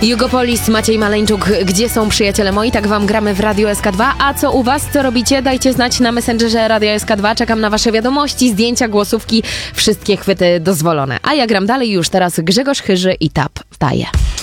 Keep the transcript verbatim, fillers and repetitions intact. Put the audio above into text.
Jugopolis, Maciej Maleńczuk, gdzie są przyjaciele moi? Tak wam gramy w Radio S K dwa. A co u was? Co robicie? Dajcie znać na Messengerze Radio S K dwa. Czekam na wasze wiadomości, zdjęcia, głosówki. Wszystkie chwyty dozwolone. A ja gram dalej już teraz. Grzegorz Chyży i Tap. Wtaje.